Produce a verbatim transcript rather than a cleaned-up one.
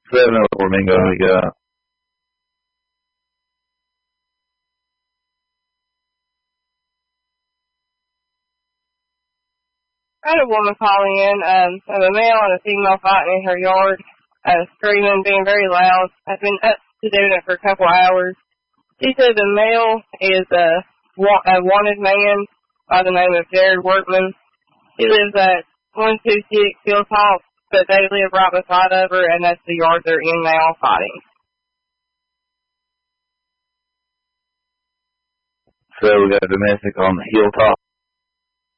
Seven of Flamingo we got. I had a woman calling in, um, of a male and a female fighting in her yard, uh, screaming, being very loud. I've been up to doing it for a couple hours. She said the male is a, a wanted man by the name of Jared Workman. He lives at one two six Hilltop, but they live right beside of her, and that's the yard they're in now fighting. So we got a domestic on the Hilltop